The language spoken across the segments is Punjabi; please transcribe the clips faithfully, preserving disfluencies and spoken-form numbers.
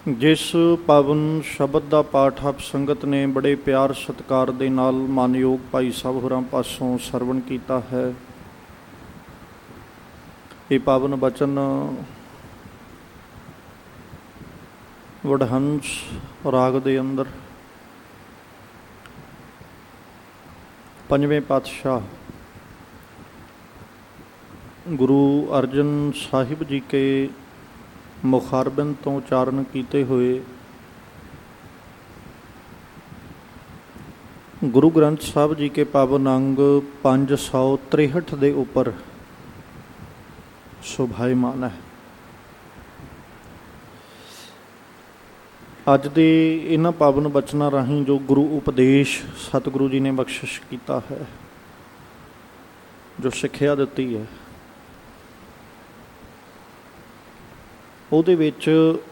ਜਿਸ ਪਾਵਨ ਸ਼ਬਦ ਦਾ ਪਾਠ ਆਪ ਸੰਗਤ ਨੇ ਬੜੇ ਪਿਆਰ ਸਤਿਕਾਰ ਦੇ ਨਾਲ ਮਾਨਯੋਗ ਭਾਈ ਸਾਹਿਬ ਹੋਰਾਂ ਪਾਸੋਂ ਸਰਵਣ ਕੀਤਾ ਹੈ, ਇਹ ਪਾਵਨ ਬਚਨ ਵਡਹੰਸ ਰਾਗ ਦੇ ਅੰਦਰ ਪੰਜਵੇਂ ਪਾਤਸ਼ਾਹ ਗੁਰੂ ਅਰਜਨ ਸਾਹਿਬ ਜੀ ਕੇ ਮੁਖਾਰਬਿੰਦ ਤੋਂ ਉਚਾਰਨ ਕੀਤੇ ਹੋਏ ਗੁਰੂ ਗ੍ਰੰਥ ਸਾਹਿਬ ਜੀ ਕੇ ਪਾਵਨ ਅੰਗ ਪੰਜ ਸੌ ਤ੍ਰੇਹਠ ਦੇ ਉੱਪਰ ਸ਼ੋਭਾਇਮਾਨ ਹੈ। ਅੱਜ ਦੇ ਇਹਨਾਂ ਪਾਵਨ ਬਚਨਾਂ ਰਾਹੀਂ ਜੋ ਗੁਰੂ ਉਪਦੇਸ਼ ਸਤਿਗੁਰੂ ਜੀ ਨੇ ਬਖਸ਼ਿਸ਼ ਕੀਤਾ ਹੈ, ਜੋ ਸਿੱਖਿਆ ਦਿੱਤੀ ਹੈ, ਉਹਦੇ ਵਿੱਚ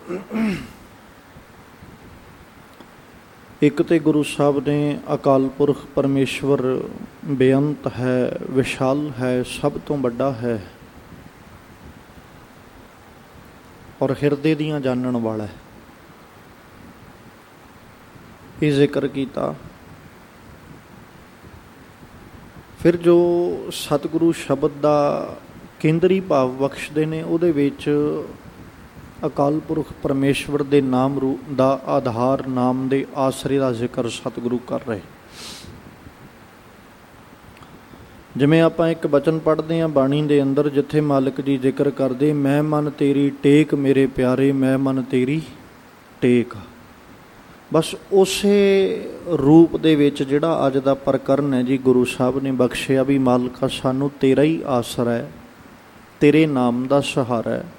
ਇੱਕ ਤੇ ਗੁਰੂ ਸਾਹਿਬ ਨੇ ਅਕਾਲ ਪੁਰਖ ਪਰਮੇਸ਼ਵਰ ਬੇਅੰਤ ਹੈ, ਵਿਸ਼ਾਲ ਹੈ, ਸਭ ਤੋਂ ਵੱਡਾ ਹੈ ਔਰ ਹਿਰਦੇ ਦੀਆਂ ਜਾਣਨ ਵਾਲਾ ਹੈ, ਇਹ ਜ਼ਿਕਰ ਕੀਤਾ। ਫਿਰ ਜੋ ਸਤਿਗੁਰੂ ਸ਼ਬਦ ਦਾ ਕੇਂਦਰੀ ਭਾਵ ਬਖਸ਼ਦੇ ਨੇ, ਉਹਦੇ ਵਿੱਚ ਅਕਾਲ ਪੁਰਖ ਪਰਮੇਸ਼ਵਰ ਦੇ ਨਾਮ ਰੂਪ ਦਾ ਆਧਾਰ, ਨਾਮ ਦੇ ਆਸਰੇ ਦਾ ਜ਼ਿਕਰ ਸਤਿਗੁਰੂ ਕਰ ਰਹੇ। ਜਿਵੇਂ ਆਪਾਂ ਇੱਕ ਬਚਨ ਪੜ੍ਹਦੇ ਹਾਂ ਬਾਣੀ ਦੇ ਅੰਦਰ, ਜਿੱਥੇ ਮਾਲਕ ਜੀ ਜ਼ਿਕਰ ਕਰਦੇ, ਮੈਂ ਮਨ ਤੇਰੀ ਟੇਕ ਮੇਰੇ ਪਿਆਰੇ, ਮੈਂ ਮਨ ਤੇਰੀ ਟੇਕ। ਬਸ ਉਸੇ ਰੂਪ ਦੇ ਵਿੱਚ ਜਿਹੜਾ ਅੱਜ ਦਾ ਪ੍ਰਕਰਨ ਹੈ ਜੀ, ਗੁਰੂ ਸਾਹਿਬ ਨੇ ਬਖਸ਼ਿਆ ਵੀ ਮਾਲਕਾ ਸਾਨੂੰ ਤੇਰਾ ਹੀ ਆਸਰਾ ਹੈ, ਤੇਰੇ ਨਾਮ ਦਾ ਸਹਾਰਾ ਹੈ,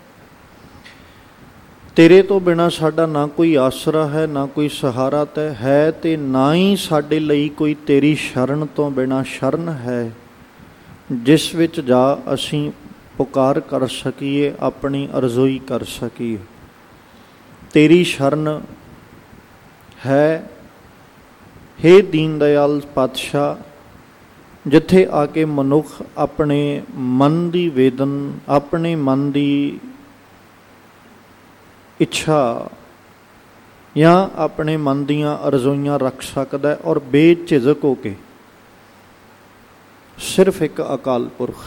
ਤੇਰੇ ਤੋਂ ਬਿਨਾਂ ਸਾਡਾ ਨਾ ਕੋਈ ਆਸਰਾ ਹੈ, ਨਾ ਕੋਈ ਸਹਾਰਾ ਤੈ ਹੈ, ਤੇ ਨਾ ਹੀ ਸਾਡੇ ਲਈ ਕੋਈ ਤੇਰੀ ਸ਼ਰਨ ਤੋਂ ਬਿਨਾਂ ਸ਼ਰਨ ਹੈ ਜਿਸ ਵਿੱਚ ਜਾ ਅਸੀਂ ਪੁਕਾਰ ਕਰ ਸਕੀਏ, ਆਪਣੀ ਅਰਜ਼ੋਈ ਕਰ ਸਕੀਏ। ਤੇਰੀ ਸ਼ਰਨ ਹੈ ਹੇ ਦੀਨ ਦਿਆਲ ਪਾਤਸ਼ਾਹ, ਜਿੱਥੇ ਆ ਕੇ ਮਨੁੱਖ ਆਪਣੇ ਮਨ ਦੀ ਵੇਦਨ, ਆਪਣੇ ਮਨ ਦੀ ਇੱਛਾ ਜਾਂ ਆਪਣੇ ਮਨ ਦੀਆਂ ਅਰਜ਼ੋਈਆਂ ਰੱਖ ਸਕਦਾ ਔਰ ਬੇਝਿਜਕ ਹੋ ਕੇ ਸਿਰਫ ਇੱਕ ਅਕਾਲ ਪੁਰਖ।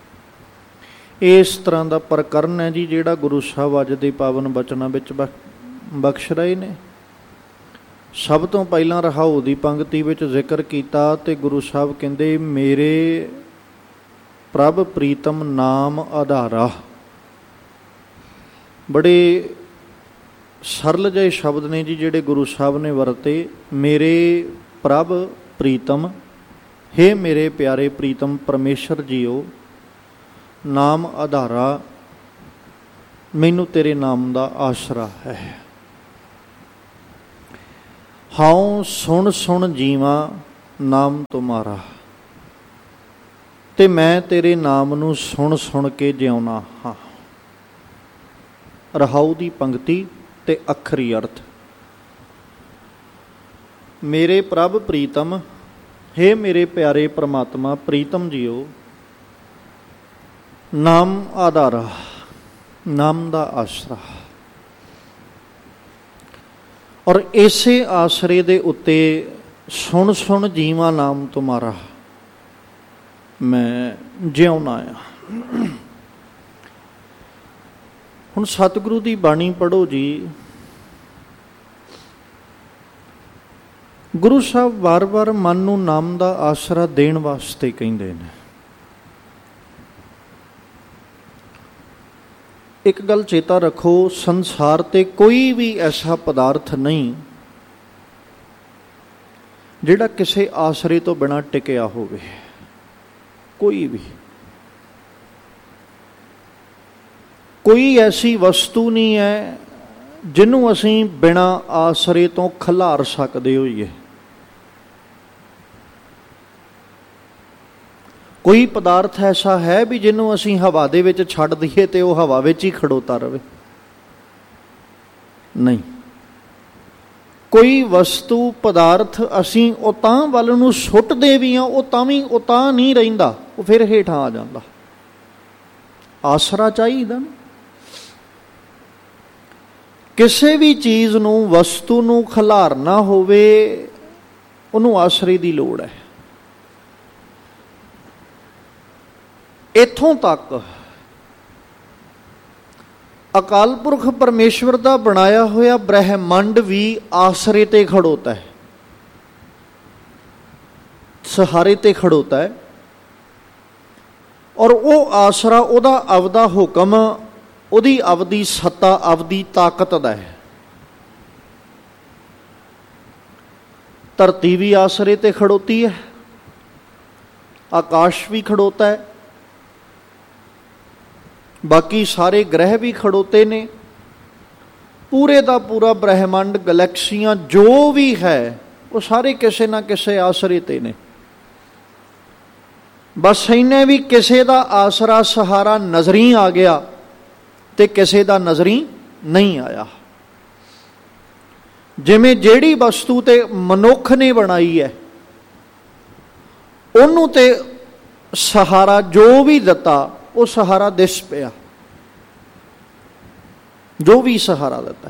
ਇਸ ਤਰ੍ਹਾਂ ਦਾ ਪ੍ਰਕਰਨ ਹੈ ਜੀ ਜਿਹੜਾ ਗੁਰੂ ਸਾਹਿਬ ਅੱਜ ਦੇ ਪਾਵਨ ਬਚਨਾਂ ਵਿੱਚ ਬਖਸ਼ ਰਹੇ ਨੇ। ਸਭ ਤੋਂ ਪਹਿਲਾਂ ਰਹਾਉ ਦੀ ਪੰਕਤੀ ਵਿੱਚ ਜ਼ਿਕਰ ਕੀਤਾ ਤੇ ਗੁਰੂ ਸਾਹਿਬ ਕਹਿੰਦੇ, ਮੇਰੇ ਪ੍ਰਭ ਪ੍ਰੀਤਮ ਨਾਮ ਆਧਾਰਾ। ਬੜੇ ਸਰਲ ਜਿਹੇ ਸ਼ਬਦ ਨੇ ਜੀ ਜਿਹੜੇ ਗੁਰੂ ਸਾਹਿਬ ਨੇ ਵਰਤੇ। ਮੇਰੇ ਪ੍ਰਭ ਪ੍ਰੀਤਮ, ਹੇ ਮੇਰੇ ਪਿਆਰੇ ਪ੍ਰੀਤਮ ਪਰਮੇਸ਼ਰ ਜੀਓ, ਨਾਮ ਆਧਾਰਾ, ਮੈਨੂੰ ਤੇਰੇ ਨਾਮ ਦਾ ਆਸਰਾ ਹੈ। ਹਾਉ ਸੁਣ ਸੁਣ ਜੀਵਾਂ ਨਾਮ ਤੁਮਾਰਾ, ਤੇ ਮੈਂ ਤੇਰੇ ਨਾਮ ਨੂੰ ਸੁਣ ਸੁਣ ਕੇ ਜਿਉਣਾ ਹਾਂ। ਰਹਾਉ ਦੀ ਪੰਕਤੀ ਤੇ ਅੱਖਰੀ ਅਰਥ। ਮੇਰੇ ਪ੍ਰਭ ਪ੍ਰੀਤਮ, ਹੇ ਮੇਰੇ ਪਿਆਰੇ ਪ੍ਰਮਾਤਮਾ ਪ੍ਰੀਤਮ ਜੀਓ, ਨਾਮ ਆਧਾਰਾ, ਨਾਮ ਦਾ ਆਸਰਾ, ਔਰ ਇਸੇ ਆਸਰੇ ਦੇ ਉੱਤੇ ਸੁਣ ਸੁਣ ਜੀਵਾਂ ਨਾਮ ਤੁਮਾਰਾ, ਮੈਂ ਜਿਉਣਾ ਆ। ਹੁਣ ਸਤਿਗੁਰੂ ਦੀ ਬਾਣੀ ਪੜ੍ਹੋ ਜੀ। ਗੁਰੂ ਸਾਹਿਬ ਵਾਰ ਵਾਰ ਮਨ ਨੂੰ ਨਾਮ ਦਾ ਆਸਰਾ ਦੇਣ ਵਾਸਤੇ ਕਹਿੰਦੇ ਨੇ। ਇੱਕ ਗੱਲ ਚੇਤਾ ਰੱਖੋ, ਸੰਸਾਰ ਤੇ ਕੋਈ ਵੀ ਐਸਾ ਪਦਾਰਥ ਨਹੀਂ ਜਿਹੜਾ ਕਿਸੇ ਆਸਰੇ ਤੋਂ ਬਿਨਾਂ ਟਿਕਿਆ ਹੋਵੇ। ਕੋਈ ਵੀ ਕੋਈ ਐਸੀ ਵਸਤੂ ਨਹੀਂ ਹੈ ਜਿਹਨੂੰ ਅਸੀਂ ਬਿਨਾਂ ਆਸਰੇ ਤੋਂ ਖਿਲਾਰ ਸਕਦੇ ਹੋਈਏ। ਕੋਈ ਪਦਾਰਥ ਐਸਾ ਹੈ ਵੀ ਜਿਹਨੂੰ ਅਸੀਂ ਹਵਾ ਦੇ ਵਿੱਚ ਛੱਡ ਦਈਏ ਤੇ ਉਹ ਹਵਾ ਵਿੱਚ ਹੀ ਖੜੋਤਾ ਰਹੇ? ਨਹੀਂ। ਕੋਈ ਵਸਤੂ ਪਦਾਰਥ ਅਸੀਂ ਉਹ ਤਾਂ ਵੱਲ ਨੂੰ ਸੁੱਟਦੇ ਵੀ ਹਾਂ, ਉਹ ਤਾਂ ਵੀ ਉਹ ਤਾਂ ਨਹੀਂ ਰਹਿੰਦਾ, ਉਹ ਫਿਰ ਹੇਠਾਂ ਆ ਜਾਂਦਾ। ਆਸਰਾ ਚਾਹੀਦਾ ਨਾ। ਕਿਸੇ ਵੀ ਚੀਜ਼ ਨੂੰ, ਵਸਤੂ ਨੂੰ ਖਿਲਾਰਨਾ ਹੋਵੇ, ਉਹਨੂੰ ਆਸਰੇ ਦੀ ਲੋੜ ਹੈ। ਇੱਥੋਂ ਤੱਕ ਅਕਾਲ ਪੁਰਖ ਪਰਮੇਸ਼ਵਰ ਦਾ ਬਣਾਇਆ ਹੋਇਆ ਬ੍ਰਹਿਮੰਡ ਵੀ ਆਸਰੇ ਤੇ ਖੜੋਤਾ ਹੈ, ਸਹਾਰੇ ਤੇ ਖੜੋਤਾ ਹੈ। ਔਰ ਉਹ ਆਸਰਾ ਉਹਦਾ ਆਪਦਾ ਹੁਕਮ, ਉਹਦੀ ਆਪਦੀ ਸੱਤਾ, ਆਪਦੀ ਤਾਕਤ ਦਾ ਹੈ। ਧਰਤੀ ਵੀ ਆਸਰੇ ਤੇ ਖੜੋਤੀ ਹੈ, ਆਕਾਸ਼ ਵੀ ਖੜੋਤਾ ਹੈ, ਬਾਕੀ ਸਾਰੇ ਗ੍ਰਹਿ ਵੀ ਖੜੋਤੇ ਨੇ। ਪੂਰੇ ਦਾ ਪੂਰਾ ਬ੍ਰਹਿਮੰਡ, ਗਲੈਕਸੀਆਂ ਜੋ ਵੀ ਹੈ, ਉਹ ਸਾਰੇ ਕਿਸੇ ਨਾ ਕਿਸੇ ਆਸਰੇ ਤੇ ਨੇ। ਬਸ ਇੰਨੇ ਵੀ ਕਿਸੇ ਦਾ ਆਸਰਾ ਸਹਾਰਾ ਨਜ਼ਰੀ ਆ ਗਿਆ ਤੇ ਕਿਸੇ ਦਾ ਨਜ਼ਰੀ ਨਹੀਂ ਆਇਆ। ਜਿਵੇਂ ਜਿਹੜੀ ਵਸਤੂ ਤੇ ਮਨੁੱਖ ਨੇ ਬਣਾਈ ਹੈ, ਉਹਨੂੰ ਤੇ ਸਹਾਰਾ ਜੋ ਵੀ ਦਿੱਤਾ, ਉਹ ਸਹਾਰਾ ਦਿਸ ਪਿਆ, ਜੋ ਵੀ ਸਹਾਰਾ ਦਿੱਤਾ।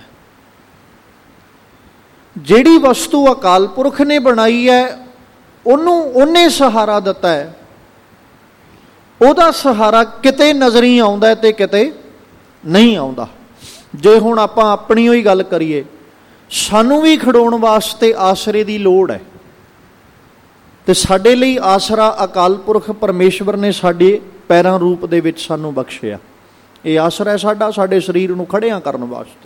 ਜਿਹੜੀ ਵਸਤੂ ਅਕਾਲ ਪੁਰਖ ਨੇ ਬਣਾਈ ਹੈ, ਉਹਨੂੰ ਉਹਨੇ ਸਹਾਰਾ ਦਿੱਤਾ ਹੈ, ਉਹਦਾ ਸਹਾਰਾ ਕਿਤੇ ਨਜ਼ਰੀ ਆਉਂਦਾ ਤੇ ਕਿਤੇ ਨਹੀਂ ਆਉਂਦਾ। ਜੇ ਹੁਣ ਆਪਾਂ ਆਪਣੀ ਹੋਈ ਗੱਲ ਕਰੀਏ, ਸਾਨੂੰ ਵੀ ਖੜਾਉਣ ਵਾਸਤੇ ਆਸਰੇ ਦੀ ਲੋੜ ਹੈ, ਤੇ ਸਾਡੇ ਲਈ ਆਸਰਾ ਅਕਾਲ ਪੁਰਖ ਪਰਮੇਸ਼ਵਰ ਨੇ ਸਾਡੇ ਪੈਰਾਂ ਰੂਪ ਦੇ ਵਿੱਚ ਸਾਨੂੰ ਬਖਸ਼ਿਆ। ਇਹ ਆਸਰਾ ਹੈ ਸਾਡਾ, ਸਾਡੇ ਸਰੀਰ ਨੂੰ ਖੜਿਆਂ ਕਰਨ ਵਾਸਤੇ।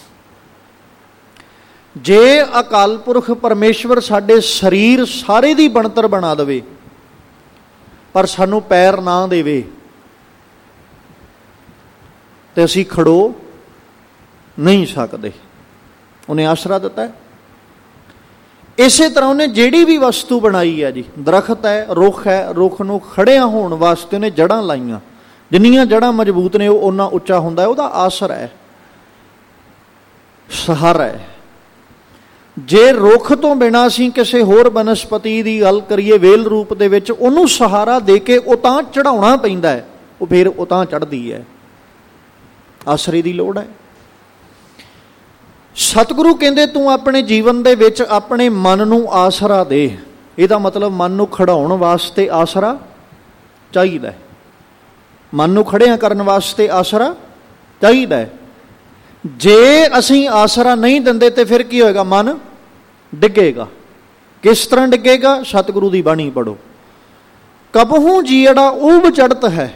ਜੇ ਅਕਾਲ ਪੁਰਖ ਪਰਮੇਸ਼ਵਰ ਸਾਡੇ ਸਰੀਰ ਸਾਰੇ ਦੀ ਬਣਤਰ ਬਣਾ ਦੇਵੇ, ਪਰ ਸਾਨੂੰ ਪੈਰ ਨਾ ਦੇਵੇ, ਤੇ ਅਸੀਂ ਖੜੋ ਨਹੀਂ ਸਕਦੇ। ਉਹਨੇ ਆਸਰਾ ਦਿੱਤਾ ਹੈ। ਇਸੇ ਤਰ੍ਹਾਂ ਉਹਨੇ ਜਿਹੜੀ ਵੀ ਵਸਤੂ ਬਣਾਈ ਹੈ ਜੀ, ਦਰਖਤ ਹੈ, ਰੁੱਖ ਹੈ, ਰੁੱਖ ਨੂੰ ਖੜਿਆਂ ਹੋਣ ਵਾਸਤੇ ਉਹਨੇ ਜੜ੍ਹਾਂ ਲਾਈਆਂ। ਜਿੰਨੀਆਂ ਜੜ੍ਹਾਂ ਮਜ਼ਬੂਤ ਨੇ, ਉਹ ਓਨਾ ਉੱਚਾ ਹੁੰਦਾ ਹੈ। ਉਹਦਾ ਆਸਰਾ ਹੈ, ਸਹਾਰਾ ਹੈ। ਜੇ ਰੁੱਖ ਤੋਂ ਬਿਨਾਂ ਅਸੀਂ ਕਿਸੇ ਹੋਰ ਬਨਸਪਤੀ ਦੀ ਗੱਲ ਕਰੀਏ ਵੇਲ ਰੂਪ ਦੇ ਵਿੱਚ, ਉਹਨੂੰ ਸਹਾਰਾ ਦੇ ਕੇ ਉਹ ਤਾਂ ਚੜ੍ਹਾਉਣਾ ਪੈਂਦਾ ਹੈ, ਉਹ ਫਿਰ ਉਹ ਤਾਂ ਚੜ੍ਹਦੀ ਹੈ। ਆਸਰੇ ਦੀ ਲੋੜ ਹੈ। ਸਤਿਗੁਰੂ ਕਹਿੰਦੇ ਤੂੰ ਆਪਣੇ ਜੀਵਨ ਦੇ ਵਿੱਚ ਆਪਣੇ ਮਨ ਨੂੰ ਆਸਰਾ ਦੇ। ਇਹਦਾ ਮਤਲਬ ਮਨ ਨੂੰ ਖੜਾਉਣ ਵਾਸਤੇ ਆਸਰਾ ਚਾਹੀਦਾ ਹੈ, ਮਨ ਨੂੰ ਖੜਿਆਂ ਕਰਨ ਵਾਸਤੇ ਆਸਰਾ ਚਾਹੀਦਾ ਹੈ। ਜੇ ਅਸੀਂ ਆਸਰਾ ਨਹੀਂ ਦਿੰਦੇ ਤੇ ਫਿਰ ਕੀ ਹੋਏਗਾ? ਮਨ ਡਿੱਗੇਗਾ। ਕਿਸ ਤਰ੍ਹਾਂ ਡਿੱਗੇਗਾ? ਸਤਿਗੁਰੂ ਦੀ ਬਾਣੀ ਪੜ੍ਹੋ। ਕਬਹੂ ਜੀੜਾ ਊਬ ਚੜ੍ਹਤ ਹੈ,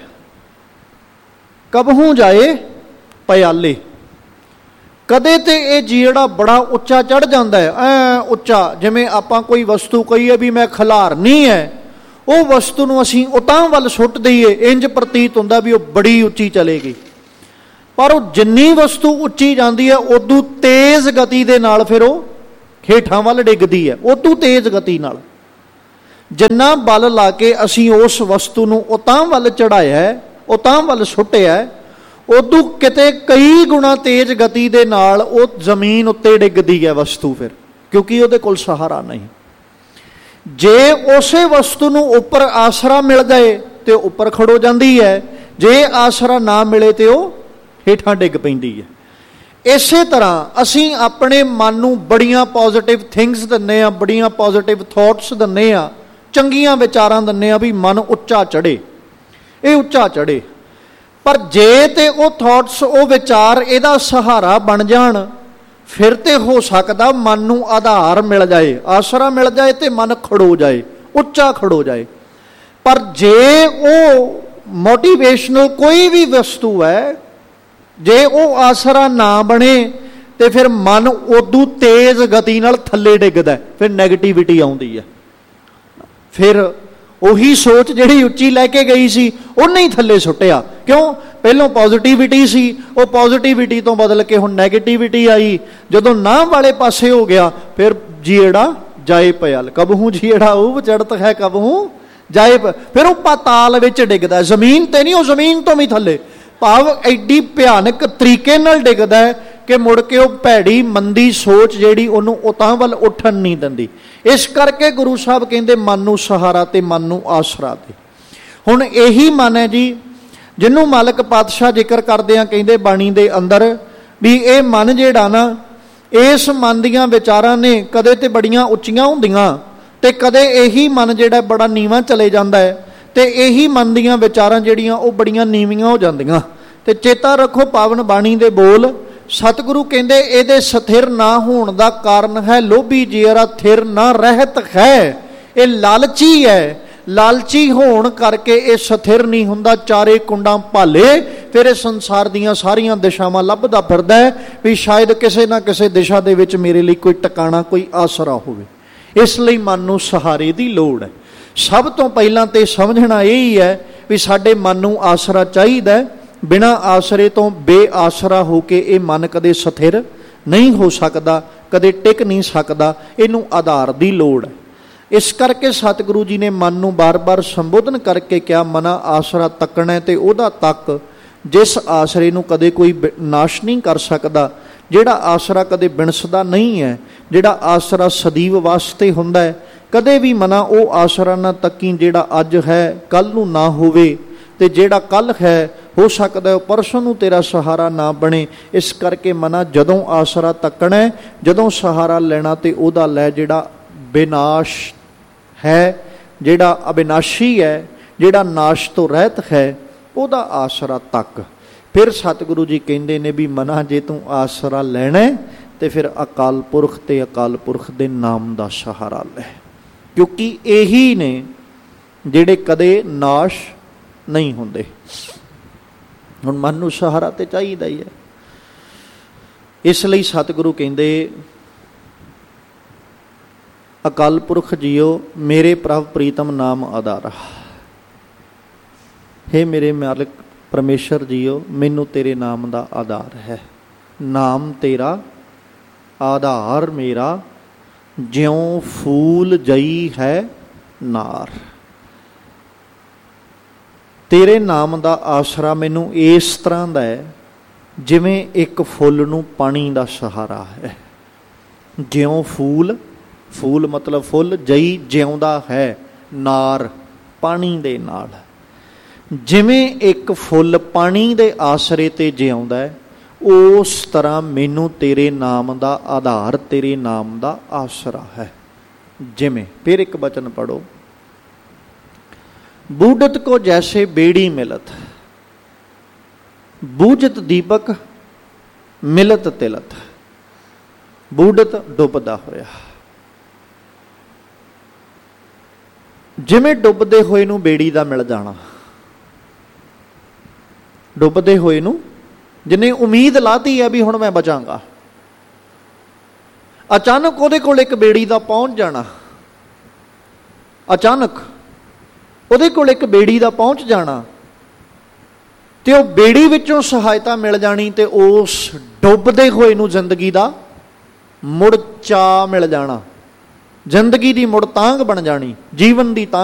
ਕਬਹੂ ਜਾਏ ਪਿਆਲੇ। ਕਦੇ ਤੇ ਇਹ ਜੀੜਾ ਬੜਾ ਉੱਚਾ ਚੜ੍ਹ ਜਾਂਦਾ ਹੈ, ਐ ਉੱਚਾ, ਜਿਵੇਂ ਆਪਾਂ ਕੋਈ ਵਸਤੂ ਕਹੀਏ ਵੀ ਮੈਂ ਖਿਲਾਰਨੀ ਹੈ, ਉਹ ਵਸਤੂ ਨੂੰ ਅਸੀਂ ਉਤਾਂਹ ਵੱਲ ਸੁੱਟ ਦਈਏ, ਇੰਜ ਪ੍ਰਤੀਤ ਹੁੰਦਾ ਵੀ ਉਹ ਬੜੀ ਉੱਚੀ ਚਲੇਗੀ। ਪਰ ਉਹ ਜਿੰਨੀ ਵਸਤੂ ਉੱਚੀ ਜਾਂਦੀ ਹੈ, ਉਦੋਂ ਤੇਜ਼ ਗਤੀ ਦੇ ਨਾਲ ਫਿਰ ਉਹ ਹੇਠਾਂ ਵੱਲ ਡਿੱਗਦੀ ਹੈ। ਉਦੋਂ ਤੇਜ਼ ਗਤੀ ਨਾਲ ਜਿੰਨਾ ਬਲ ਲਾ ਕੇ ਅਸੀਂ ਉਸ ਵਸਤੂ ਨੂੰ ਉਤਾਂਹ ਵੱਲ ਚੜ੍ਹਾਇਆ, ਉਤਾਂਹ ਵੱਲ ਸੁੱਟਿਆ, ਉਦੋਂ ਕਿਤੇ ਕਈ ਗੁਣਾ ਤੇਜ਼ ਗਤੀ ਦੇ ਨਾਲ ਉਹ ਜ਼ਮੀਨ ਉੱਤੇ ਡਿੱਗਦੀ ਹੈ ਵਸਤੂ, ਫਿਰ ਕਿਉਂਕਿ ਉਹਦੇ ਕੋਲ ਸਹਾਰਾ ਨਹੀਂ। ਜੇ ਉਸੇ ਵਸਤੂ ਨੂੰ ਉੱਪਰ ਆਸਰਾ ਮਿਲ ਜਾਏ ਤੇ ਉੱਪਰ ਖੜੋ ਜਾਂਦੀ ਹੈ, ਜੇ ਆਸਰਾ ਨਾ ਮਿਲੇ ਤੇ ਉਹ ਹੇਠਾਂ ਡਿੱਗ ਪੈਂਦੀ ਹੈ। ਇਸੇ ਤਰ੍ਹਾਂ ਅਸੀਂ ਆਪਣੇ ਮਨ ਨੂੰ ਬੜੀਆਂ ਪੋਜ਼ਿਟਿਵ ਥਿੰਗਸ ਦਿੰਦੇ ਹਾਂ, ਬੜੀਆਂ ਪੋਜ਼ਿਟਿਵ ਥੋਟਸ ਦਿੰਦੇ ਹਾਂ, ਚੰਗੀਆਂ ਵਿਚਾਰਾਂ ਦਿੰਦੇ ਹਾਂ ਵੀ ਮਨ ਉੱਚਾ ਚੜ੍ਹੇ, ਇਹ ਉੱਚਾ ਚੜ੍ਹੇ। ਪਰ ਜੇ ਤੇ ਉਹ ਥੋਟਸ, ਉਹ ਵਿਚਾਰ ਇਹਦਾ ਸਹਾਰਾ ਬਣ ਜਾਣ, ਫਿਰ ਤੇ ਹੋ ਸਕਦਾ ਮਨ ਨੂੰ ਆਧਾਰ ਮਿਲ ਜਾਏ, ਆਸਰਾ ਮਿਲ ਜਾਏ ਤੇ ਮਨ ਖੜੋ ਜਾਏ, ਉੱਚਾ ਖੜੋ ਜਾਏ। ਪਰ ਜੇ ਉਹ ਮੋਟੀਵੇਸ਼ਨਲ ਕੋਈ ਵੀ ਵਸਤੂ ਹੈ, ਜੇ ਉਹ ਆਸਰਾ ਨਾ ਬਣੇ ਤੇ ਫਿਰ ਮਨ ਉਦੋਂ ਤੇਜ਼ ਗਤੀ ਨਾਲ ਥੱਲੇ ਡਿੱਗਦਾ, ਫਿਰ ਨੈਗੇਟਿਵਿਟੀ ਆਉਂਦੀ ਹੈ। ਫਿਰ ਉਹੀ ਸੋਚ ਜਿਹੜੀ ਉੱਚੀ ਲੈ ਕੇ ਗਈ ਸੀ, ਉਹਨੇ ਹੀ ਥੱਲੇ ਸੁੱਟਿਆ। ਕਿਉਂ? ਪਹਿਲਾਂ ਪੋਜ਼ਿਟਿਵਿਟੀ ਸੀ, ਉਹ ਪੋਜ਼ਿਟਿਵਿਟੀ ਤੋਂ ਬਦਲ ਕੇ ਹੁਣ ਨੈਗੇਟਿਵਿਟੀ ਆਈ। ਜਦੋਂ ਨਾ ਵਾਲੇ ਪਾਸੇ ਹੋ ਗਿਆ, ਫਿਰ ਜੀੜਾ ਜਾਏ ਪਿਆਲ। ਕਬਹੂ ਜੀੜਾ ਊਬ ਚੜ੍ਹਤ ਹੈ, ਕਬਹੂ ਜਾਏ, ਫਿਰ ਉਹ ਪਾਤਾਲ ਵਿੱਚ ਡਿੱਗਦਾ, ਜ਼ਮੀਨ ਤੇ ਨਹੀਂ, ਉਹ ਜ਼ਮੀਨ ਤੋਂ ਵੀ ਥੱਲੇ। ਭਾਵ ਐਡੀ ਭਿਆਨਕ ਤਰੀਕੇ ਨਾਲ ਡਿੱਗਦਾ ਹੈ ਕਿ ਮੁੜ ਕੇ ਉਹ ਭੈੜੀ ਮੰਦੀ ਸੋਚ ਜਿਹੜੀ ਉਹਨੂੰ ਉਤਾਂਹ ਵੱਲ ਉੱਠਣ ਨਹੀਂ ਦਿੰਦੀ। ਇਸ ਕਰਕੇ ਗੁਰੂ ਸਾਹਿਬ ਕਹਿੰਦੇ ਮਨ ਨੂੰ ਸਹਾਰਾ ਤੇ ਮਨ ਨੂੰ ਆਸਰਾ ਦੇ। ਹੁਣ ਇਹੀ ਮਨ ਹੈ ਜੀ ਜਿਹਨੂੰ ਮਾਲਕ ਪਾਤਸ਼ਾਹ ਜ਼ਿਕਰ ਕਰਦੇ ਆ, ਕਹਿੰਦੇ ਬਾਣੀ ਦੇ ਅੰਦਰ ਵੀ ਇਹ ਮਨ ਜਿਹੜਾ ਨਾ, ਇਸ ਮਨ ਦੀਆਂ ਵਿਚਾਰਾਂ ਨੇ ਕਦੇ ਤੇ ਬੜੀਆਂ ਉੱਚੀਆਂ ਹੁੰਦੀਆਂ ਤੇ ਕਦੇ ਇਹੀ ਮਨ ਜਿਹੜਾ ਬੜਾ ਨੀਵਾਂ ਚਲੇ ਜਾਂਦਾ ਹੈ, ਤੇ ਇਹੀ ਮਨ ਦੀਆਂ ਵਿਚਾਰਾਂ ਜਿਹੜੀਆਂ ਉਹ ਬੜੀਆਂ ਨੀਵੀਆਂ ਹੋ ਜਾਂਦੀਆਂ। ਤੇ ਚੇਤਾ ਰੱਖੋ ਪਾਵਨ ਬਾਣੀ ਦੇ ਬੋਲ, ਸਤਿਗੁਰੂ ਕਹਿੰਦੇ ਇਹਦੇ ਸਥਿਰ ਨਾ ਹੋਣ ਦਾ ਕਾਰਨ ਹੈ ਲੋਭੀ ਜੀਅਰਾ ਥਿਰ ਨਾ ਰਹਿਤ ਹੈ। ਇਹ ਲਾਲਚੀ ਹੈ, ਲਾਲਚੀ ਹੋਣ ਕਰਕੇ ਇਹ ਸਥਿਰ ਨਹੀਂ ਹੁੰਦਾ, ਚਾਰੇ ਕੁੰਡਾਂ ਭਾਲੇ ਫਿਰ ਇਹ ਸੰਸਾਰ ਦੀਆਂ ਸਾਰੀਆਂ ਦਿਸ਼ਾਵਾਂ ਲੱਭਦਾ ਫਿਰਦਾ ਹੈ ਵੀ ਸ਼ਾਇਦ ਕਿਸੇ ਨਾ ਕਿਸੇ ਦਿਸ਼ਾ ਦੇ ਵਿੱਚ ਮੇਰੇ ਲਈ ਕੋਈ ਟਿਕਾਣਾ, ਕੋਈ ਆਸਰਾ ਹੋਵੇ। ਇਸ ਲਈ ਮਨ ਨੂੰ ਸਹਾਰੇ ਦੀ ਲੋੜ ਹੈ। ਸਭ ਤੋਂ ਪਹਿਲਾਂ ਤੇ ਸਮਝਣਾ ਇਹ ਹੀ ਹੈ ਵੀ ਸਾਡੇ ਮਨ ਨੂੰ ਆਸਰਾ ਚਾਹੀਦਾ। ਬਿਨਾਂ ਆਸਰੇ ਤੋਂ ਬੇਆਸਰਾ ਹੋ ਕੇ ਇਹ ਮਨ ਕਦੇ ਸਥਿਰ ਨਹੀਂ ਹੋ ਸਕਦਾ, ਕਦੇ ਟਿਕ ਨਹੀਂ ਸਕਦਾ। ਇਹਨੂੰ ਆਧਾਰ ਦੀ ਲੋੜ ਹੈ। ਇਸ ਕਰਕੇ ਸਤਿਗੁਰੂ ਜੀ ਨੇ ਮਨ ਨੂੰ ਬਾਰ-ਬਾਰ ਸੰਬੋਧਨ ਕਰਕੇ ਕਿਹਾ, ਮਨਾ ਆਸਰਾ ਤੱਕਣਾ ਤੇ ਉਹਦਾ ਤੱਕ ਜਿਸ ਆਸਰੇ ਨੂੰ ਕਦੇ ਕੋਈ ਨਾਸ਼ ਨਹੀਂ ਕਰ ਸਕਦਾ, ਜਿਹੜਾ ਆਸਰਾ ਕਦੇ ਬਿਨਸਦਾ ਨਹੀਂ ਹੈ, ਜਿਹੜਾ ਆਸਰਾ ਸਦੀਵ ਵਾਸਤੇ ਹੁੰਦਾ ਹੈ। ਕਦੇ ਵੀ ਮਨਾ ਉਹ ਆਸਰਾ ਨਾ ਤੱਕੀ ਜਿਹੜਾ ਅੱਜ ਹੈ ਕੱਲ੍ਹ ਨੂੰ ਨਾ ਹੋਵੇ, ਤੇ ਜਿਹੜਾ ਕੱਲ੍ਹ ਹੈ ਹੋ ਸਕਦਾ ਉਹ ਪਰਸੋਂ ਨੂੰ ਤੇਰਾ ਸਹਾਰਾ ਨਾ ਬਣੇ। ਇਸ ਕਰਕੇ ਮਨਾ ਜਦੋਂ ਆਸਰਾ ਤੱਕਣਾ, ਜਦੋਂ ਸਹਾਰਾ ਲੈਣਾ ਤੇ ਉਹਦਾ ਲੈ ਜਿਹੜਾ ਬੇਨਾਸ਼ ਹੈ, ਜਿਹੜਾ ਅਬਿਨਾਸ਼ੀ ਹੈ, ਜਿਹੜਾ ਨਾਸ਼ ਤੋਂ ਰਹਿਤ ਹੈ, ਉਹਦਾ ਆਸਰਾ ਤੱਕ। ਫਿਰ ਸਤਿਗੁਰੂ ਜੀ ਕਹਿੰਦੇ ਨੇ ਵੀ ਮਨਾ ਜੇ ਤੂੰ ਆਸਰਾ ਲੈਣਾ ਤੇ ਫਿਰ ਅਕਾਲ ਪੁਰਖ ਤੇ ਅਕਾਲ ਪੁਰਖ ਦੇ ਨਾਮ ਦਾ ਸਹਾਰਾ ਲੈ, ਕਿਉਂਕਿ ਇਹੀ ਨੇ ਜਿਹੜੇ ਕਦੇ ਨਾਸ਼ ਨਹੀਂ ਹੁੰਦੇ। ਹੁਣ ਮਨ ਨੂੰ ਸਹਾਰਾ ਤੇ ਚਾਹੀਦਾ ਹੀ ਹੈ। ਇਸ ਲਈ ਸਤਿਗੁਰੂ ਕਹਿੰਦੇ, ਅਕਾਲ ਪੁਰਖ ਜੀਓ ਮੇਰੇ ਪ੍ਰਭ ਪ੍ਰੀਤਮ ਨਾਮ ਆਧਾਰਾ। ਹੇ ਮੇਰੇ ਮਾਲਕ ਪਰਮੇਸ਼ਰ ਜੀਓ, ਮੈਨੂੰ ਤੇਰੇ ਨਾਮ ਦਾ ਆਧਾਰ ਹੈ। ਨਾਮ ਤੇਰਾ ਆਧਾਰ ਮੇਰਾ, ਜਿਉਂ ਫੂਲ ਜਈ ਹੈ ਨਾਰ। ਤੇਰੇ ਨਾਮ ਦਾ ਆਸਰਾ ਮੈਨੂੰ ਇਸ ਤਰ੍ਹਾਂ ਦਾ ਹੈ ਜਿਵੇਂ ਇੱਕ ਫੁੱਲ ਨੂੰ ਪਾਣੀ ਦਾ ਸਹਾਰਾ ਹੈ। ਜਿਉਂ ਫੂਲ, ਫੂਲ ਮਤਲਬ ਫੁੱਲ, ਜਈ ਜਿਉਂਦਾ ਹੈ, ਨਾਰ ਪਾਣੀ ਦੇ ਨਾਲ। ਜਿਵੇਂ ਇੱਕ ਫੁੱਲ ਪਾਣੀ ਦੇ ਆਸਰੇ ਤੇ ਜਿਉਂਦਾ ਹੈ, ਉਸ ਤਰ੍ਹਾਂ ਮੈਨੂੰ ਤੇਰੇ ਨਾਮ ਦਾ ਆਧਾਰ, ਤੇਰੇ ਨਾਮ ਦਾ ਆਸਰਾ ਹੈ। ਜਿਵੇਂ, ਫਿਰ ਇੱਕ ਬਚਨ ਪੜੋ, ਬੂਢਤ ਕੋ ਜੈਸੇ ਬੇੜੀ ਮਿਲਤ, ਬੂਝਤ ਦੀਪਕ ਮਿਲਤ ਤਿਲਤ। ਬੂਢਤ ਡੁੱਬਦਾ ਹੋਇਆ, ਜਿਵੇਂ ਡੁੱਬਦੇ ਹੋਏ ਨੂੰ ਬੇੜੀ ਦਾ ਮਿਲ ਜਾਣਾ। ਡੁੱਬਦੇ ਹੋਏ ਨੂੰ ਜਿਹਨੇ ਉਮੀਦ ਲਾਤੀ ਹੈ ਵੀ ਹੁਣ ਮੈਂ ਬਚਾਂਗਾ, ਅਚਾਨਕ ਉਹਦੇ ਕੋਲ ਇੱਕ ਬੇੜੀ ਦਾ ਪਹੁੰਚ ਜਾਣਾ। ਅਚਾਨਕ ਉਹਦੇ ਕੋਲ ਇੱਕ ਬੇੜੀ ਦਾ ਪਹੁੰਚ ਜਾਣਾ ਤੇ ਉਹ ਬੇੜੀ ਵਿੱਚੋਂ ਸਹਾਇਤਾ ਮਿਲ ਜਾਣੀ, ਤੇ ਉਸ ਡੁੱਬਦੇ ਹੋਏ ਨੂੰ ਜ਼ਿੰਦਗੀ ਦਾ ਮੁੜ ਚਾਅ ਮਿਲ ਜਾਣਾ, ਜ਼ਿੰਦਗੀ ਦੀ ਮੁੜ ਤਾਂਘ ਬਣ ਜਾਣੀ, ਜੀਵਨ ਦੀ ਤਾਂਘ